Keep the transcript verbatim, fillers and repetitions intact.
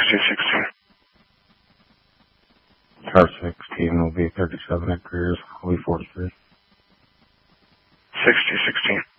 sixty sixteen. Car sixteen will be thirty-seven at Greer's, will be forty-three. sixty sixteen.